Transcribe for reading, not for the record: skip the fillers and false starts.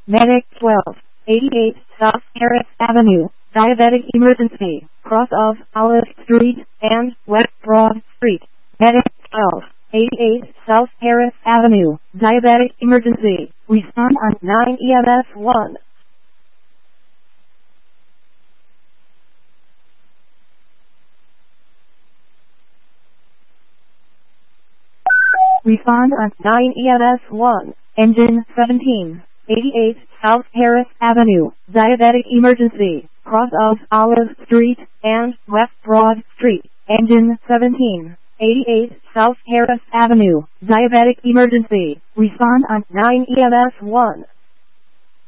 Medic 12, 88 South Harris Avenue, Diabetic Emergency, cross of Olive Street and West Broad Street. Medic 12, 88 South Harris Avenue, Diabetic Emergency, respond on 9 EMS 1. Respond on 9 EMS 1, engine 17, 88 South Harris Avenue, Diabetic Emergency, cross of Olive Street and West Broad Street, engine 17, 88 South Harris Avenue, Diabetic Emergency, respond on 9 EMS 1.